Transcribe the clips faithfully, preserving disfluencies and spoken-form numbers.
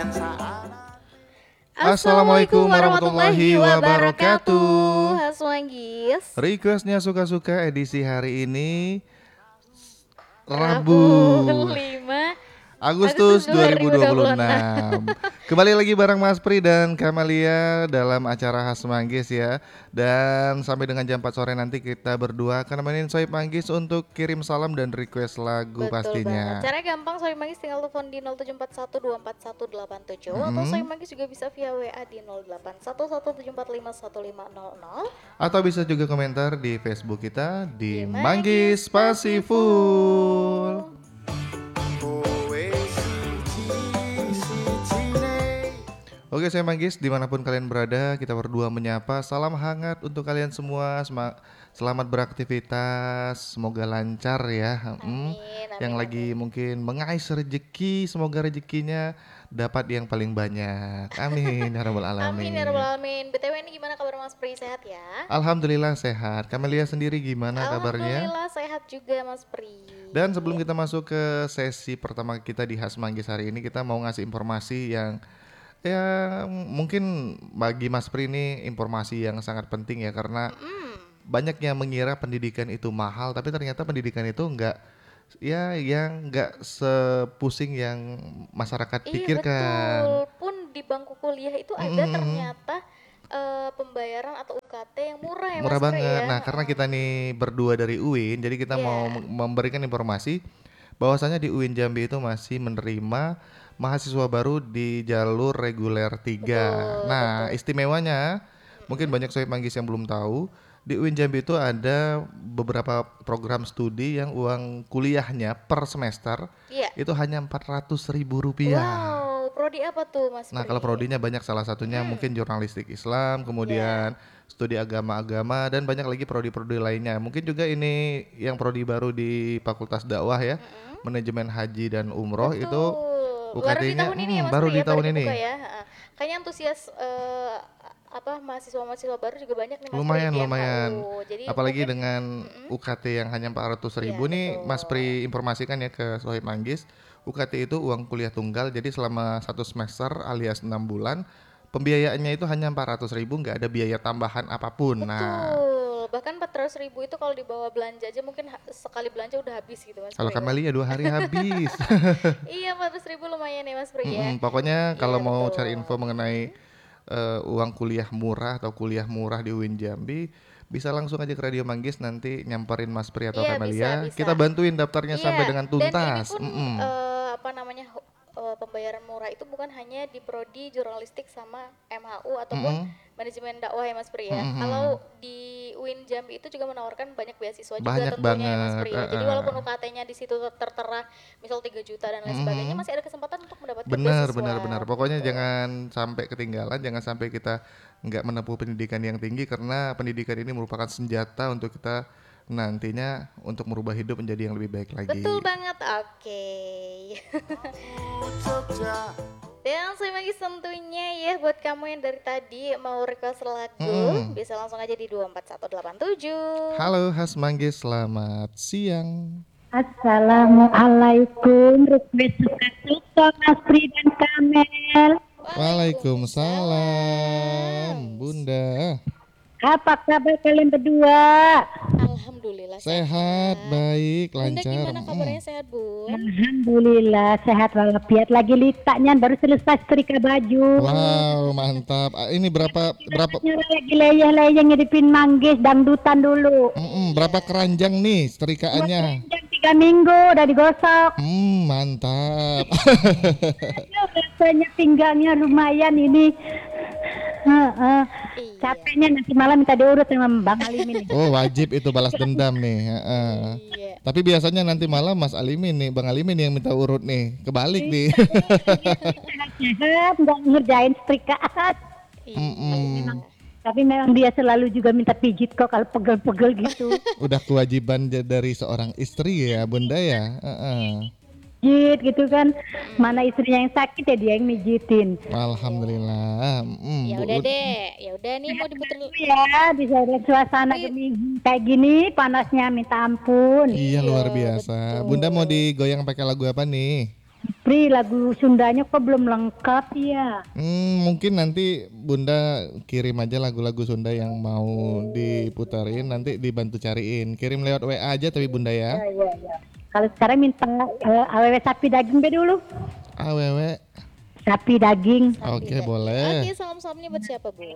Assalamualaikum warahmatullahi wabarakatuh. Haswanggis. Requestnya suka-suka edisi hari ini Rabu Rabu lima Agustus dua ribu dua puluh enam. enam. Kembali lagi bareng Mas Pri dan Kamalia dalam acara Khas Manggis ya. Dan sampai dengan jam empat sore nanti kita berdua akan nemenin Sohib Manggis untuk kirim salam dan request lagu. Betul pastinya. banget. Caranya gampang, Sohib Manggis tinggal telepon di nol tujuh empat satu dua empat satu delapan tujuh Mm-hmm. atau Sohib Manggis juga bisa via W A di nol delapan satu satu tujuh empat lima satu lima nol nol. Atau bisa juga komentar di Facebook kita di Di Manggis Manggis Pasiful. Oke, saya Manggis, dimanapun kalian berada, kita berdua menyapa. Salam hangat untuk kalian semua. Sema- Selamat beraktivitas, semoga lancar ya. Hmm, Amin, yang amin, lagi mungkin mengais rezeki, semoga rezekinya dapat yang paling banyak. Amin ya rabbal alamin. Amin ya rabbal alamin. B T W ini gimana kabar Mas Pri, sehat ya? Alhamdulillah sehat. Kamelia sendiri gimana kabarnya? Alhamdulillah sehat juga Mas Pri. Dan sebelum kita masuk ke sesi pertama kita di Khas Manggis hari ini, kita mau ngasih informasi yang ya mungkin bagi Mas Pri ini informasi yang sangat penting ya, karena Mm. banyak yang mengira pendidikan itu mahal, tapi ternyata pendidikan itu enggak ya yang enggak sepusing yang masyarakat Iya pikirkan. betul, pun di bangku kuliah itu ada Mm-mm. ternyata eh, pembayaran atau U K T yang murah ya Murah Mas Pri banget. ya. Nah, karena kita nih berdua dari U I N, jadi kita Iya. mau mem- memberikan informasi bahwasanya di U I N Jambi itu masih menerima mahasiswa baru di jalur reguler tiga. Betul, Nah, betul. istimewanya mungkin banyak Sohib Manggis yang belum tahu, di U I N Jambi itu ada beberapa program studi yang uang kuliahnya per semester Iya. itu hanya empat ratus ribu rupiah. Wow, prodi apa tuh Mas Nah, Pri? kalau prodinya banyak, salah satunya Hmm. mungkin jurnalistik Islam, kemudian studi agama-agama, dan banyak lagi prodi-prodi lainnya. Mungkin juga ini yang prodi baru di Fakultas Dakwah ya, manajemen haji dan umroh Betul. itu Baru di U K T-nya tahun ini ya hmm, Mas baru Pri di ya, tahun baru ini. dibuka ya. Ha. Kayaknya antusias eh, apa mahasiswa-mahasiswa baru juga banyak nih Mas Lumayan, Pri di lumayan. M H U. Jadi Apalagi mungkin dengan U K T yang hanya empat ratus ribu Iya, nih, betul. Mas Pri informasikan ya ke Sohib Manggis. U K T itu uang kuliah tunggal, jadi selama satu semester alias enam bulan, pembiayaannya itu hanya empat ratus ribu, nggak ada biaya tambahan apapun. Nah, betul. Bahkan empat ratus ribu itu kalau dibawa belanja aja mungkin ha- sekali belanja udah habis gitu Mas kalau Pri. ya. Kamelia dua hari habis. Iya, empat ratus ribu lumayan ya Mas Pri ya. Mm-mm, pokoknya kalau Iya, mau betul. cari info mengenai eh, uang kuliah murah atau kuliah murah di U I N Jambi, bisa langsung aja ke Radio Manggis, nanti nyamperin Mas Pri atau Iya, bisa, Kamelia. bisa. Kita bantuin daftarnya Iya, sampai dengan dan ini tuntas. pun Mm-mm. eh, apa namanya hu- eh, pembayaran murah itu bukan hanya di prodi jurnalistik sama M H U ataupun Mm-mm. manajemen dakwah ya Mas Pri ya. Mm-mm. Kalau di U I N Jambi itu juga menawarkan banyak beasiswa juga Banyak tentunya ya Mas banget, Pri ya. Jadi eh-eh. walaupun U K T-nya di situ ter- tertera misal tiga juta dan lain sebagainya, Mhm. masih ada kesempatan untuk mendapatkan Benar, beasiswa. benar, benar. Pokoknya gitu. jangan sampai ketinggalan, jangan sampai kita nggak menempuh pendidikan yang tinggi, karena pendidikan ini merupakan senjata untuk kita nantinya untuk merubah hidup menjadi yang lebih baik lagi. Betul banget. Oke. Dan saya bagi tentunya ya buat kamu yang dari tadi mau request lagu, Mm. bisa langsung aja di dua empat satu delapan tujuh. Halo Khas Manggis, selamat siang. Assalamualaikum, request suka-suka Mas Pri dan Kamel. Waalaikumsalam, Bunda. Apa kabar kalian berdua? Alhamdulillah Sehat, baik, Bunda lancar. gimana Mm. kabarnya, sehat Bun? Alhamdulillah sehat walafiat. Lagi litaknya baru selesai setrika baju. Wow, mantap. Ah, Ini berapa berapa Nyuruh lagi leyeh-leyeh ngidipin manggis dangdutan dulu. mm-mm, berapa keranjang nih setrikaannya? Jam tiga minggu udah digosok. Hmm, mantap. Aduh, rasanya pinggangnya lumayan ini. Heeh. Iya. Capeknya nanti malam minta diurut sama Bang Alimin. Oh, wajib itu balas dendam nih. Heeh. Iya. Tapi biasanya nanti malam Mas Alimin nih, Bang Alimin yang minta urut nih. Kebalik nih. Sehat, nggak ngerjain setrikaan. Iya. Mm-mm. Tapi memang dia selalu juga minta pijit kok kalau pegel-pegel gitu. Udah kewajiban j- dari seorang istri ya, Bunda ya. Heeh. Pijit gitu kan. Mana istrinya yang sakit ya dia yang mijitin. Alhamdulillah. Mm, Ya Bu- udah deh, ya udah nih mau diputer. Ya, bisa lihat suasana gini kayak gini panasnya minta ampun. Iya, luar Iya, biasa. betul. Bunda mau digoyang pakai lagu apa nih? Pri, lagu Sundanya kok belum lengkap ya? Hmm, mungkin nanti Bunda kirim aja lagu-lagu Sunda yang mau diputarin, nanti dibantu cariin. Kirim lewat W A aja tapi Bunda ya. Ya, ya, ya. Kalau sekarang minta eh, awewe sapi daging be dulu. Awewe. Sapi daging. Oke, Oke, boleh. salam-salamnya buat siapa, Bun?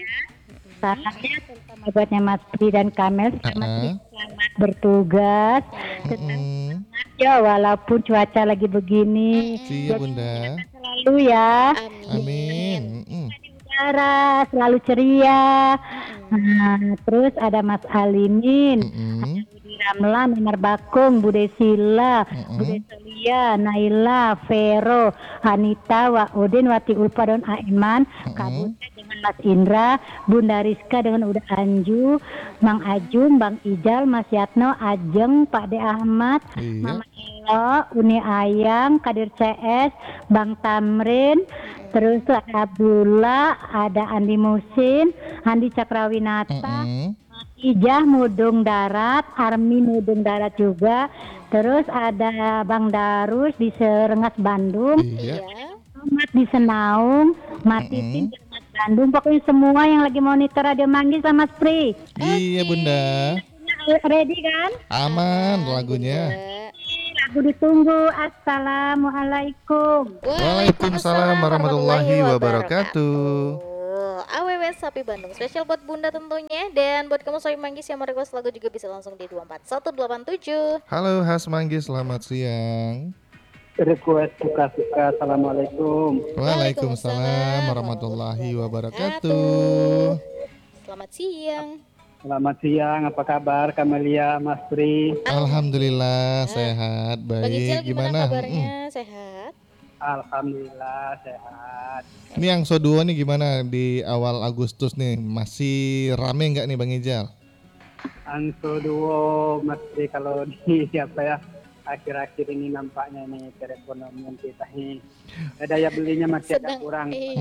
Salamnya terutama buatnya Mas Pri dan Kamel. Selamat Heeh. bertugas. Mm-mm. Ya, walaupun cuaca lagi begini. Siap Bunda. Selalu ya. Amin. Amin. Mm-mm. Udara selalu ceria. Nah, terus ada Mas Alimin. Mm-mm. Budi Ramlan, Anar Bakung, Bude Sila, Mm-mm. Bude Selia, Naila, Vero, Hanita, Wak Udin, Wati Ulfa, dan Aiman, Kak Bunda dengan Mas Indra, Bunda Rizka dengan Uda Anju, Mang Ajum, Bang Ijal, Mas Yatno, Ajeng, Pak De Ahmad, Iya. Mama Elo, Uni Ayang, Kadir C S, Bang Tamrin, terus tuh ada Abdullah, ada Andi Musin, Andi Cakrawinata, Mm-mm. Ijah Mudung Darat, Armi Mudung Darat juga. Terus ada Bang Darus di Serengas Bandung, Iya. Iya. Ahmad di Senaung, Matitin di Serengas Bandung. Pokoknya semua yang lagi monitor Radio Manggis sama Spri. Iya Bunda. Ready kan? Aman lagunya. Bunda. Lagu ditunggu. Assalamualaikum. Waalaikumsalam warahmatullahi wabarakatuh. A W W Sapi Bandung spesial buat Bunda tentunya, dan buat kamu Soy Manggis yang mau request lagu juga bisa langsung di dua empat satu delapan tujuh. Halo Has Manggis, selamat siang. Request suka-suka. Assalamualaikum. Waalaikumsalam warahmatullahi wabarakatuh. Selamat siang. Selamat siang. Apa kabar Kamelia, Mas Pri? Alhamdulillah sehat, Bang Ijal baik. gimana Gimana? kabarnya? Mm-mm. Sehat? Alhamdulillah sehat. Ini yang Soduo nih gimana di awal Agustus nih? Masih rame nggak nih Bang Ijal? Angso duo Mas Pri, kalau di apa ya, akhir-akhir ini nampaknya nih perekonomian kita ini eh, daya belinya masih agak Sedang kurang. iya.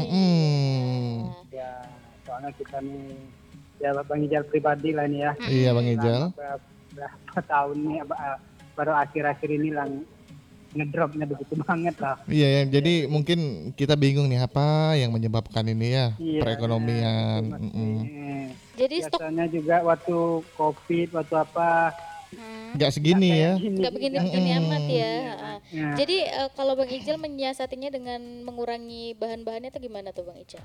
Mm-mm. Ya, soalnya kita nih ya Bang Ijal pribadi lah nih ya. Iya Bang Ijal. Berapa, berapa tahun nih apa, baru akhir-akhir ini lang ngedropnya begitu banget lah. Iya ya, jadi mungkin kita bingung nih apa yang menyebabkan ini ya Iya, perekonomian. itu, Mas Pri. Mm-mm. Jadi stok Biasanya juga waktu COVID, waktu apa hmm, Nggak segini ya. nggak begini-begini Mm-mm. amat ya. Ah. Ya. Jadi eh, kalau Bang Ijal menyiasatinya dengan mengurangi bahan-bahannya itu gimana tuh Bang Ijal?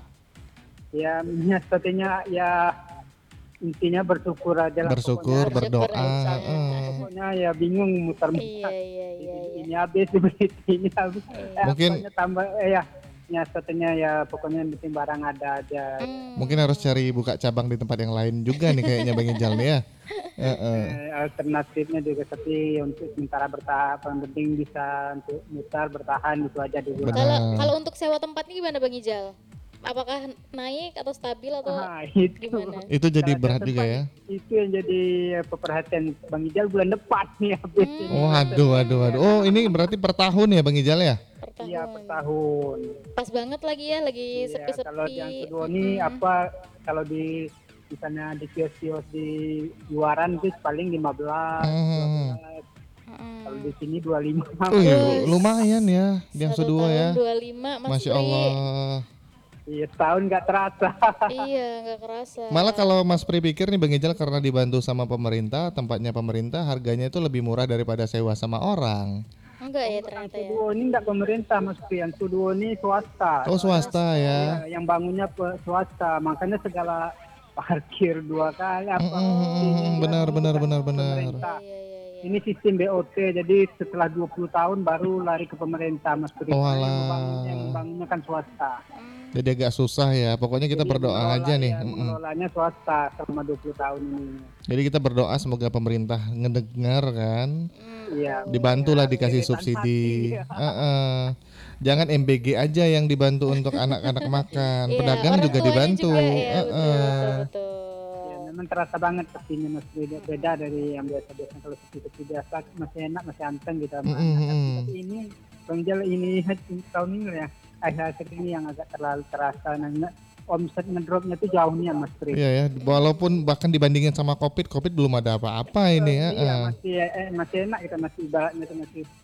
Ya, menyiasatinya ya intinya bersyukur aja lah. Bersyukur, pokoknya. berdoa. aja. heeh. Pokoknya ya bingung Iya muter-muter. iya iya iya. Ini habis, ini habis. Eh, Mungkin- pokoknya tambah eh ya nyiasatinya ya pokoknya yang penting barang ada aja. Hmm. Mungkin harus cari buka cabang di tempat yang lain juga nih kayaknya Bang Ijal nih ya. Heeh. Eh, alternatifnya juga tapi untuk sementara bertahan, yang penting bisa untuk mutar bertahan itu aja dulu. Benar. Kalau kalau untuk sewa tempatnya gimana Bang Ijal? Apakah naik atau stabil atau Ah, itu. gimana? Itu jadi Kalau berat ada juga tempat, ya. Itu yang jadi eh, perhatian Bang Ijal bulan depan nih habis ini. Oh, aduh, aduh, aduh. Oh, ini berarti per tahun ya Bang Ijal ya? Per Iya tahun. per tahun. Pas banget lagi ya, lagi Iya, sepi-sepi. kalau yang kedua ini Mm-mm. apa kalau di misalnya di kios-kios di luaran itu paling lima belas, Hmm. dua belas. Mm-mm. Kalau di sini dua puluh lima. Oh, iya, Wes. lumayan ya yang Satu kedua tahun ya. dua puluh lima Mas Masya Pri. Allah. Iya, setahun nggak terasa. Iya, nggak kerasa. Malah kalau Mas Pri pikir nih Bang Ijal karena dibantu sama pemerintah, tempatnya pemerintah harganya itu lebih murah daripada sewa sama orang. Enggak ya Yang ternyata ya. kedua ini nggak pemerintah Mas Pian, kedua ini swasta. Oh, swasta ya. Iya, yang bangunnya pe- swasta, makanya segala parkir dua kali apa. Mm-mm, benar, benar, benar, benar. Pemerintah. Iya, iya, iya. Ini sistem B O T, jadi setelah dua puluh tahun baru lari ke pemerintah Mas Pri. Oh, Yang alah. membangunnya, yang membangunnya kan swasta. Jadi agak susah ya. Pokoknya kita Jadi berdoa mengelola- aja nih. ya, Mm-mm. mengelolanya swasta selama dua puluh tahun ini. Jadi kita berdoa semoga pemerintah ngedengar kan. Iya. Dibantulah dikasih Iritan subsidi. hati. Heeh. Jangan M B G aja yang dibantu untuk anak-anak makan. Iya, Pedagang orang juga tuanya dibantu. juga, ya, betul, Heeh. betul, betul. Ya, memang terasa banget sepinya Mas beda, beda dari yang biasa-biasa. Kalau sepi-sepi biasa masih enak, masih anteng gitu sama Mm-mm, anak. mm-mm. Tapi ini Bang Jal ini tahun ini ya akhir-akhir ini yang agak terlalu terasa. Nah, omset ngedropnya tuh jauhnya Mas Tri. Iya ya, walaupun bahkan dibandingin sama Covid, Covid belum ada apa-apa ini ya. Iya Heeh. masih eh, masih enak kita masih ibaratnya itu masih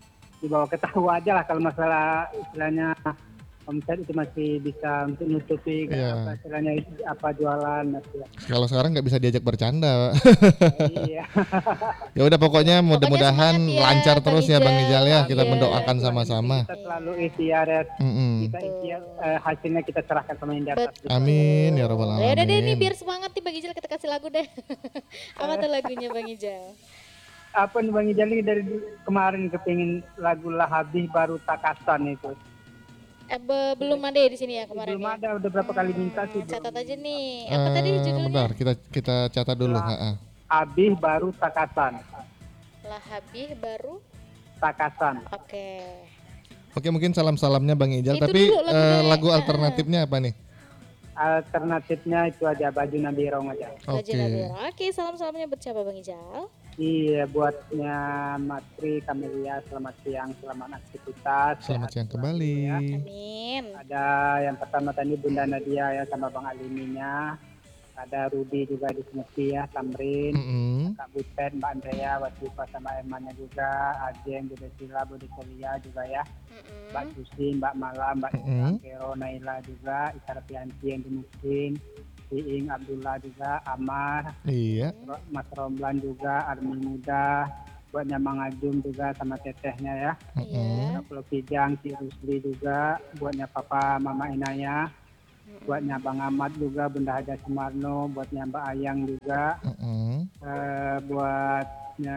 dibawa ketawa aja lah kalau masalah istilahnya omset itu masih bisa untuk nutupi Iya. apa istilahnya apa jualan masih. Kalau sekarang nggak bisa diajak bercanda. Iya. Ya udah pokoknya mudah-mudahan semangat ya, lancar Bang terus ya Bang Ijal. Ijal ya. Kita Iya. mendoakan sama-sama. Kita selalu ikhtiar ya. Mm-mm. Kita ikhtiar eh, hasilnya kita serahkan sama yang di atas. Betul. Amin ya rabbal Ya udah deh nih alamin. biar semangat nih Bang Ijal kita kasih lagu deh. Apa tuh lagunya Bang Ijal? Apa nih Bang Ijal ini dari dulu- kemarin kepingin lagu lah habis baru takasan itu. Eh, be- belum ada ya di sini ya kemarin Belum ya? ada, udah berapa kali minta sih. Catat aja nih. Apa tadi Eh, judulnya? bentar, kita kita catat dulu. Ha-ha. Habis baru takasan. Lah Habib baru. Takasan. Oke. Oke, mungkin salam-salamnya Bang Ijal, Itu tapi dulu lagu eh, dari- lagu eh, alternatifnya apa nih? Alternatifnya itu aja baju Nabi Rong aja. Baju Oke. Nabila. Oke, salam-salamnya buat siapa Bang Ijal? Iya, buatnya Matri, Kamelia, selamat siang, selamat aktivitas. Selamat sehat siang selalu kembali. ya. Amin. Ada yang pertama tadi Bunda Nadia ya sama Bang Aliminya. Ada Rudi juga di Semesti ya, Tamrin, Mm-mm. Kak Butet, Mbak Andrea, Wasifa sama Emannya juga, Ajeng, Bude Sila, Bude Celia juga ya. Mm-mm. Mbak Susi, Mbak Mala, Mbak Mm-mm. Ika, Kero, Naila juga, Isara Pianti yang di Muslim, Iing Abdullah juga, Amar, Iya. Ro- Mas Romlan juga, Armi Muda, buatnya Mang Ajum juga sama tetehnya ya. Iya. Pulau Kijang, si Rusli juga, buatnya Papa Mama Inaya, buatnya Bang Ahmad juga, Bunda Haja Sumarno, buatnya Mbak Ayang juga, Mm-mm. eh, buatnya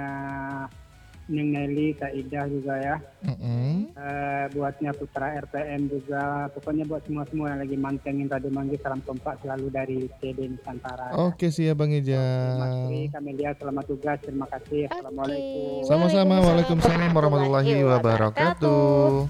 Neng Nelly, Kak Ida juga ya. Mm-mm. Eh, buatnya Putra R P M juga, pokoknya buat semua-semua yang lagi mantengin Radio Manggis, salam kompak selalu dari T D Nusantara. Oke siap Bang Mas Tri, Ijal. Kamelia, selamat tugas, terima kasih. Assalamualaikum. Oke. Sama-sama. Waalaikumsalam warahmatullahi wabarakatuh.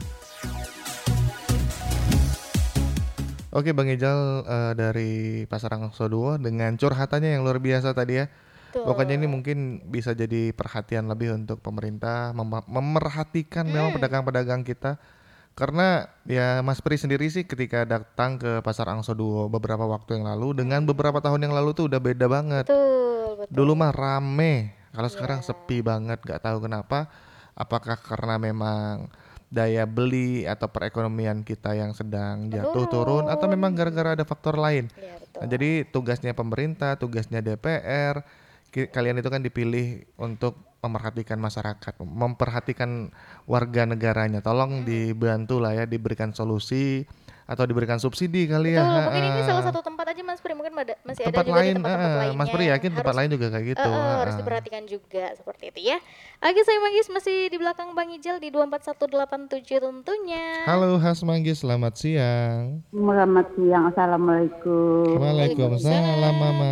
Oke Bang Ijal eh, dari Pasar Angso dua dengan curhatannya yang luar biasa tadi ya. Betul. Pokoknya ini mungkin bisa jadi perhatian lebih untuk pemerintah mem- memerhatikan memang pedagang-pedagang kita. Karena ya Mas Pri sendiri sih ketika datang ke Pasar Angso dua beberapa waktu yang lalu dengan beberapa tahun yang lalu tuh udah beda banget. Betul, betul. Dulu mah rame, kalau sekarang Iya. sepi banget, gak tahu kenapa. Apakah karena memang daya beli atau perekonomian kita yang sedang jatuh turun, atau memang gara-gara ada faktor lain? Iya, betul. Nah, jadi tugasnya pemerintah, tugasnya D P R, ki- kalian itu kan dipilih untuk memerhatikan masyarakat, memperhatikan warga negaranya. Tolong dibantu lah ya, diberikan solusi atau diberikan subsidi kali ya. Betul, mungkin ini Ha-ha. salah satu tempat aja Mas Pri, mungkin ada- masih tempat ada juga lain, di tempat-tempat eh, lainnya. Mas Pri yakin tempat Harus- lain juga kayak gitu. Eh, eh, harus ha-ha. diperhatikan juga seperti itu ya. Oke, saya Manggis masih di belakang Bang Ijal di dua empat satu delapan tujuh tentunya. Halo Has Manggis, selamat siang. Selamat siang, assalamualaikum. Waalaikumsalam Mama.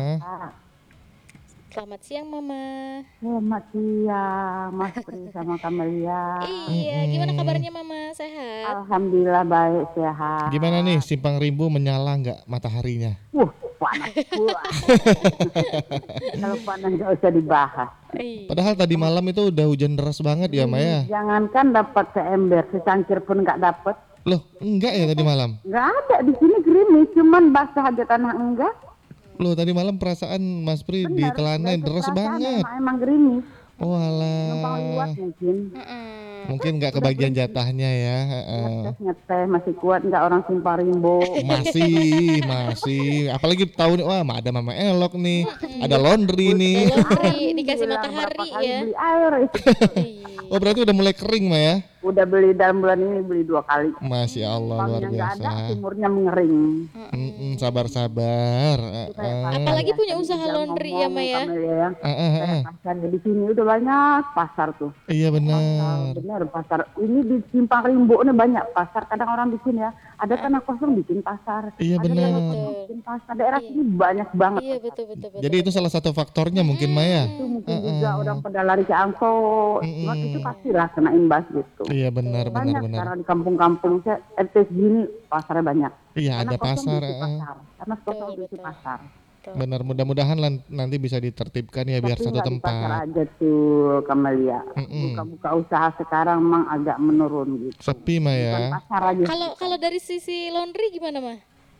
Selamat siang Mama. Selamat siang, Mas Pri sama Kamelia. Iya, gimana kabarnya Mama? Sehat? Alhamdulillah baik sehat. Gimana nih Simpang Rimbu menyala nggak mataharinya? Wuh, panas. Wah. Kalau panas nggak usah dibahas. Iya. Padahal tadi malam itu udah hujan deras banget ya Maya. Jangankan dapat seember, secangkir pun nggak dapat. Loh enggak ya tadi malam? Nggak ada di sini gerimis, cuman basah aja tanah enggak. Loh tadi malam perasaan Mas Pri di Benar, Telana nggak deras perasaan, banget. Emang, emang gerimis. Oh Numpang liwat alah. mungkin. Mm-mm. Mungkin nggak kebagian jatahnya ya. heeh. Ngeteh ngeteh masih kuat nggak orang Simpang Rimbo. Masih, masih. Apalagi tahun wah ada Mama Elok nih, ada laundry nih. Laundry dikasih Bilang matahari berapa kali ya. beli air. Iya. Oh berarti udah mulai kering Maya? Udah beli dalam bulan ini beli dua kali. Masya Allah luar Uangnya nggak ada, biasa. sumurnya mengering. Mm-mm, sabar-sabar. heeh. Apalagi Ya, punya tadi usaha dia laundry ya, ngomong, Ma, ya? Kamelia, ya. Heeh, heeh. Pasar di sini udah banyak pasar tuh. Iya Pasar, benar. benar pasar. Ini di Simpang Rimbo ini banyak pasar. Kadang orang bikin ya, ada tanah kosong bikin pasar. Iya Ada tanah benar. kosong bikin pasar. Daerah sini banyak banget. Iya betul betul betul. Jadi itu salah satu faktornya mungkin Maya. Itu mungkin juga orang pada lari ke angkot. Cuma itu pastilah kena imbas gitu. Iya benar benar Banyak benar. sekarang di kampung-kampung saya R T segini pasarnya banyak. Iya ada Tanah kosong pasar. diisi heeh. pasar. Tanah kosong Betul, diisi betul. pasar. Benar mudah-mudahan lan- nanti bisa ditertibkan ya biar Tapi satu nggak di pasar tempat. aja tuh Kamelia. Mm-mm. Buka-buka usaha sekarang memang agak menurun gitu. Sepi Bukan Maya. pasar aja. Kalau kalau dari sisi laundry gimana, Ma?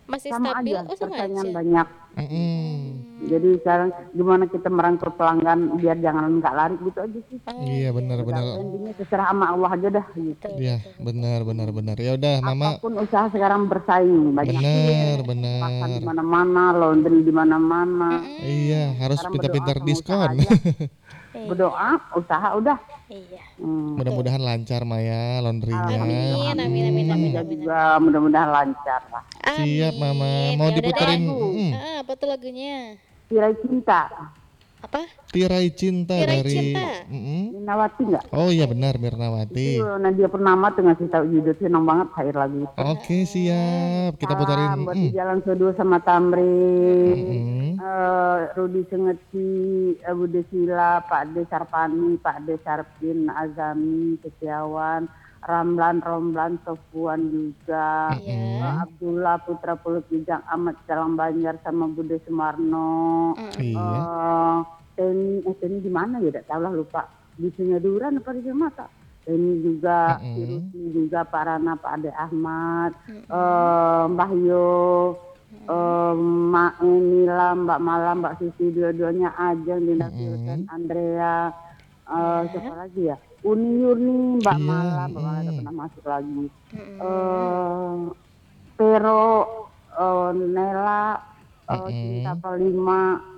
Masih sama stabil? aja, Oh sama persaingan aja. banyak. Mm-mm. Jadi sekarang gimana kita merangkul pelanggan biar jangan nggak lari gitu aja sih. Oh, Iya benar-benar. Udah endingnya terserah sama Allah aja dah gitu. betul, Iya betul. benar benar benar. Ya udah Mama. Apapun usaha sekarang bersaing banyak. Benar Pasar benar. di mana-mana, laundry di mana-mana. Iya harus Sekarang pintar-pintar berdoa sama diskon. usaha aja. Iya. Berdoa, usaha udah. Iya. Hmm. Mudah-mudahan lancar Maya laundrynya. Amin, amin, amin, amin, Kita amin. juga mudah-mudahan lancar lah. Siap Mama. Amin. Mau Ya udah diputerin deh. mm, Ah, apa tuh lagunya? Tirai cinta, Apa? Tirai Cinta Tirai dari Cinta. Mm-mm. Minawati nggak? Oh iya benar Mirnawati. Itu Nadia Purnama tuh ngasih tahu judul senang banget air lagu itu. Oke siap kita puterin. Salam buat Mm. di Jalan Sedu sama Tamrin, Mm-mm. eh, Rudi Sengeti, eh, Bude Sila, Pak De Sarpani, Pak De Sarpin, Azami, Setiawan, Ramlan, Romlan, Sofuan juga, Iya. eh, Abdullah Putra Pulut Bijang, Ahmad Calang Banjar sama Bude Sumarno. Iya. Eh, Teni, eh Teni di mana ya? Tidak tahu lah lupa. Di Singaduran apa di Mata? Teni juga, Mm-mm. si Rusli juga, Pak Rana, Pak Ade Ahmad, eh, Mbah Yo, eh, Mak Enila, Mbak Malam, Mbak Susi, dua-duanya Ajeng, Dinda Sultan, Andrea, eh, siapa lagi ya? Uni Yurni, Mbak Iya, Malam, Mbak Malam udah mm. pernah masuk lagi. Eh, Pero, eh, Nela, eh, Mm-mm. Cinta Palima,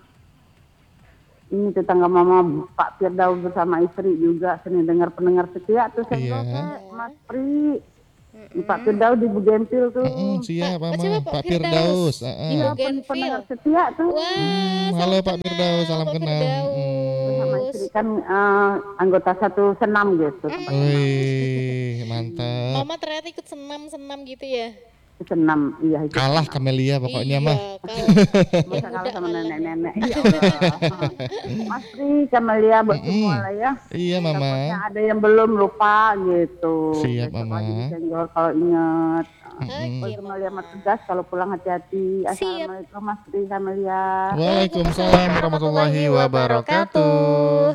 ini tetangga mama Pak Firdaus bersama istri juga sering dengar pendengar setia tuh Iya. saya Mas Pri. Pak Firdaus di Bugentil tuh. Mm-mm, siap Pak- Mama. siapa, Pak Pak Firdaus? Firdaus. Ah, Di ah. Bugenville. Pendengar setia tuh. Wah, Hmm, salam halo Pak kenal, Firdaus, salam Pak kenal. Firdaus. Sama istri kan eh, anggota satu senam gitu. Wih, mantap. Mama ternyata ikut senam-senam gitu ya? Senam, iya itu. Kalah Kamelia pokoknya Iya, mah. kalah. Masa kalah sama malah. nenek-nenek. Ya Allah. Mas Pri, Kamelia buat semua lah ya. Iya Mama. Takutnya ada yang belum lupa gitu. Siap, Besok Mama. lagi disenggol kalau ingat. Oke, Buat Kamelia Mas Tegas kalau pulang hati-hati. Assalamualaikum Mas Pri, Kamelia. Waalaikumsalam warahmatullahi wabarakatuh.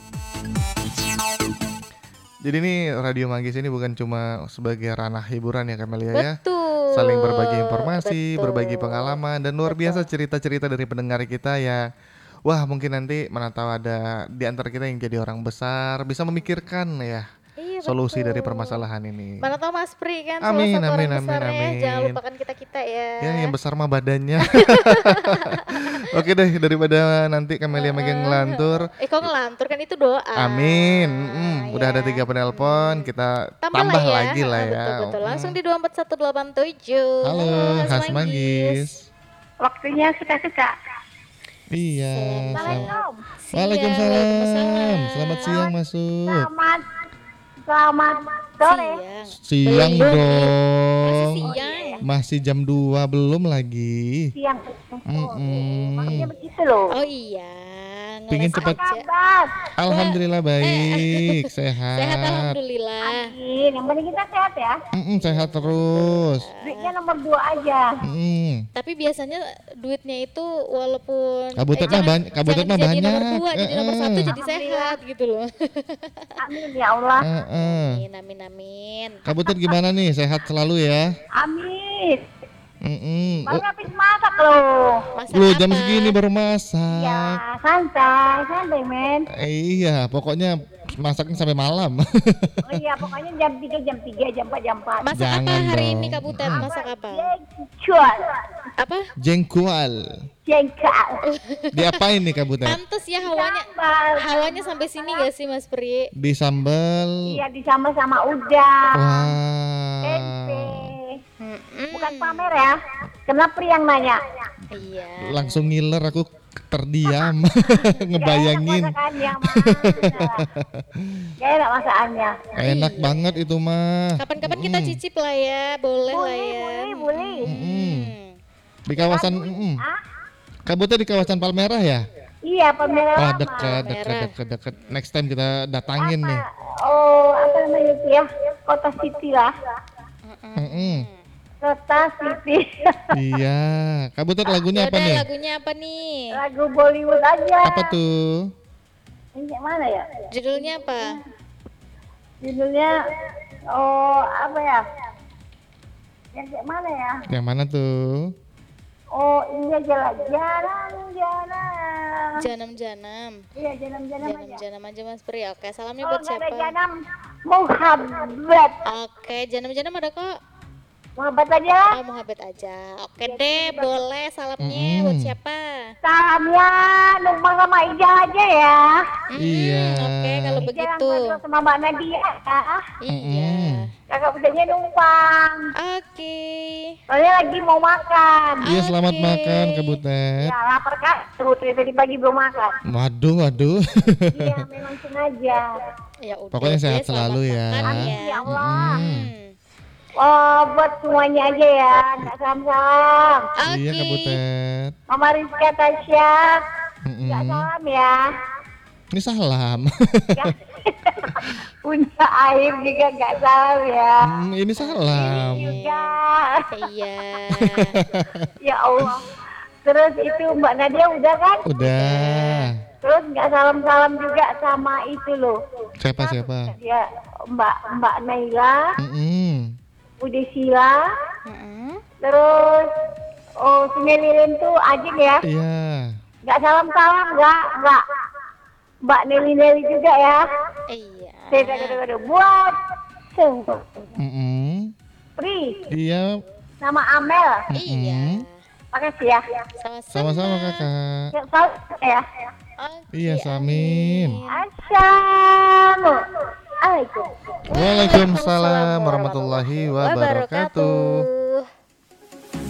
Jadi nih Radio Manggis ini bukan cuma sebagai ranah hiburan ya Kamelia ya. Betul. Saling berbagi informasi, Betul. berbagi pengalaman dan luar biasa cerita-cerita dari pendengar kita ya. Wah, mungkin nanti mana tahu ada di antara kita yang jadi orang besar bisa memikirkan ya Iya, solusi betul. dari permasalahan ini. Mana tahu Mas Pri kan Amin, salah satu amin, orang amin, besar ya. amin. Jangan lupakan kita-kita ya. Ya, yang besar mah badannya. Oke deh, daripada nanti Kamelia makin ngelantur. Eh kok ngelantur kan itu doa. Amin. Mm, udah ada ya. tiga penelpon, kita tambah, Tambah, lah ya. lagi lah Ah, ya. Betul-betul. Mm. Langsung di dua empat satu delapan tujuh. Halo, Khas Manggis. Waktunya suka-suka. Iya. Assalamualaikum. Siang, Waalaikumsalam. Selamat siang masuk. Selamat selamat sore. Siang. Siang Belum. dong. Masih siang. Masih jam dua belum lagi. Siang. Mm-mm. Maksudnya begitu loh. Oh iya. Pingin ngeles cepat- aja. Kabar. Alhamdulillah baik, Sehat sehat. alhamdulillah. Amin. Yang penting kita sehat ya. Mm-mm, sehat terus. Duitnya nomor dua aja. Mm. Tapi biasanya duitnya itu walaupun Kabutut mah jangan- banyak- kabutut jangan mah jadi nomor banyak. dua, jadi nomor Eh, satu eh. jadi sehat gitu loh. Amin ya Allah. Heeh. Amin amin amin. Kabutut gimana nih? Sehat selalu ya? Amin. Mm-mm. Baru Oh, habis masak loh. Masak lu jam apa? segini baru Ya masak. santai, santai men. Eh, iya, pokoknya masaknya sampai malam. Oh iya pokoknya jam tiga, jam tiga, jam empat, jam empat. Masak Jangan apa hari dong. ini Kak Butet? Masak apa? Jengkol. Apa? Jengkual. Jengkol. Diapain nih Kabutet? Pantes ya hawanya Sambal. hawanya sampai sini gak sih Mas Pri? Di sambal. Iya disambal sama udang. Wah. Tempe. Mm-mm. Bukan pamer ya. Kenapa yang nanya? Iya. Langsung ngiler aku terdiam ngebayangin. Gak enak masakannya, Mas. Gak enak masakannya. Enak banget itu mah. Kapan-kapan kita cicip lah ya, boleh lah Boleh, ya. boleh, boleh. Mm. Hmm. Di kawasan mm. Hah? Kabutet di kawasan Palmerah ya? Iya, pamer Wah, lama. dekat, dekat, Merah. dekat, dekat. Next time kita datangin nih. Oh, apa namanya itu ya? Kota City lah. Mm-mm. Kota City. Iya. Kabutet lagunya apa Yaudah, nih? lagunya apa nih? Lagu Bollywood aja. Apa tuh? Ini yang mana ya? Judulnya apa? Judulnya oh apa ya? Yang kayak mana ya? Yang mana tuh? Oh iya jalan-jalan, jalan. Janam-janam. Iya janam-janam aja. Janam-janam aja Mas Pri. Oke, salamnya Kalau buat nggak ada siapa? janam, muhabbat. Oke, janam-janam ada kok. Muhabbat aja. Oh, Muhammad aja. Oke deh, boleh salamnya Mm-mm. buat siapa? Salamnya numpang sama Ija aja ya. Mm-mm, Iya. Oke, kalau Ija yang begitu. ngobrol sama Mbak Nadia ya. Iya. Kakak budanya numpang. Oke. Soalnya lagi mau makan. Iya, selamat Oke. makan Kak Butet. Ya lapar kan? Putri tadi pagi belum makan. Waduh, waduh. Iya memang sengaja. Ya udah. Pokoknya deh, sehat selamat selalu ya. makan Amin ya. ya Allah. Mm. Hmm. Oh buat semuanya aja ya. Nggak salam-salam. Iya Kak Oke. Butet. Mama Rizka Tasya. Mm-mm. Nggak salam ya. Ini salam. Nggak- Punya air juga nggak salam ya. Hmm, ini salam. Juga. Iya. Ya Allah. Terus itu Mbak Nadia udah kan? Udah. Terus nggak salam-salam juga sama itu loh. Siapa siapa? Ya Mbak Mbak Naila, Mm-mm. Budi Sila, Mm-mm. terus oh Sungai Lilin tuh Ajin ya. Iya. Nggak salam-salam nggak nggak. Mbak Neli Neli juga ya. Iya. Saya kadang-kadang buat sembuh. Mm-mm. Pri Iya. nama Amel. Iya. Makasih ya. Sama-sama. Sama-sama Kakak. Ya, salam ya. Oke, Iya, Samin. Assalamualaikum. Waalaikumsalam warahmatullahi wabarakatuh.